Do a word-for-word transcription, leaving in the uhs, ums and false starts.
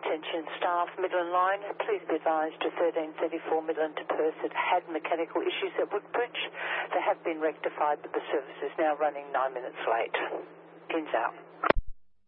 Attention staff, Midland Line, please be advised to thirteen thirty-four Midland to Perth that had mechanical issues at Woodbridge. They have been rectified, but the service is now running nine minutes late. Ins out.